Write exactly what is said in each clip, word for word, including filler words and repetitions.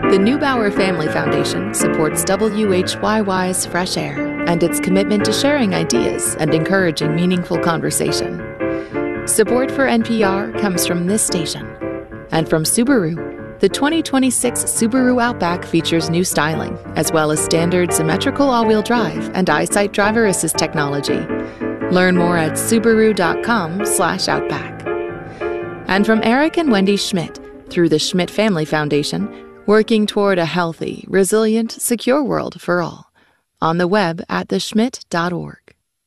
The Neubauer Family Foundation supports W H Y Y's Fresh Air and its commitment to sharing ideas and encouraging meaningful conversation. Support for N P R comes from this station. And from Subaru, the twenty twenty-six Subaru Outback features new styling, as well as standard symmetrical all-wheel drive and EyeSight driver assist technology. Learn more at subaru.com slash outback. And from Eric and Wendy Schmidt, through the Schmidt Family Foundation, working toward a healthy, resilient, secure world for all. On the web at the schmidt dot org.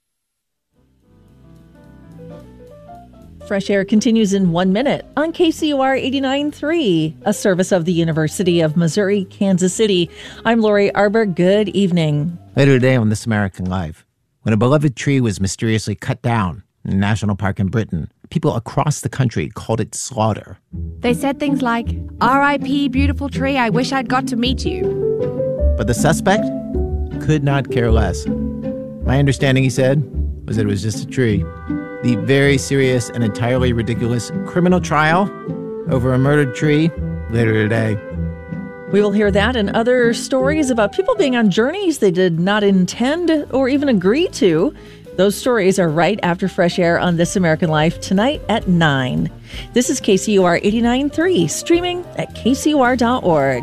Fresh Air continues in one minute on K C U R eighty-nine point three, a service of the University of Missouri, Kansas City. I'm Lori Arbor. Good evening. Later today on This American Life, when a beloved tree was mysteriously cut down in a national park in Britain, people across the country called it slaughter. They said things like, R I P beautiful tree, I wish I'd got to meet you. But the suspect could not care less. My understanding, he said, was that it was just a tree. The very serious and entirely ridiculous criminal trial over a murdered tree later today. We will hear that and other stories about people being on journeys they did not intend or even agree to. Those stories are right after Fresh Air on This American Life tonight at nine. This is K C U R eighty-nine point three, streaming at k c u r dot org.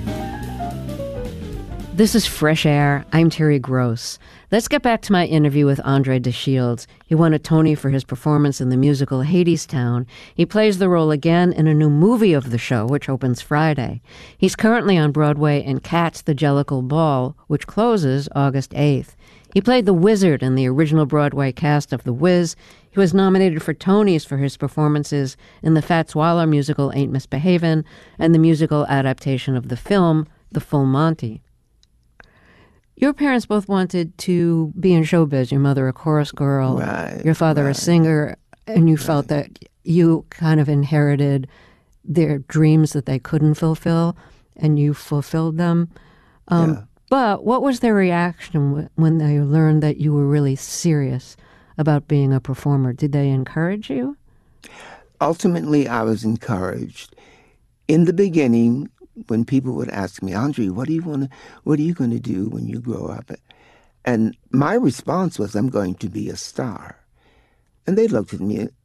This is Fresh Air. I'm Terry Gross. Let's get back to my interview with Andre de Shields. He won a Tony for his performance in the musical Hadestown. He plays the role again in a new movie of the show, which opens Friday. He's currently on Broadway in Cats, the Jellicle Ball, which closes August eighth. He played the Wizard in the original Broadway cast of The Wiz. He was nominated for Tonys for his performances in the Fats Waller musical Ain't Misbehavin' and the musical adaptation of the film The Full Monty. Your parents both wanted to be in showbiz. Your mother a chorus girl, right, your father right. a singer, and you right. felt that you kind of inherited their dreams that they couldn't fulfill, and you fulfilled them. Um, yeah. But what was their reaction when they learned that you were really serious about being a performer? Did they encourage you? Ultimately, I was encouraged. In the beginning, when people would ask me, Andre, what do you want to, what are you going to do when you grow up? And my response was, I'm going to be a star. And they looked at me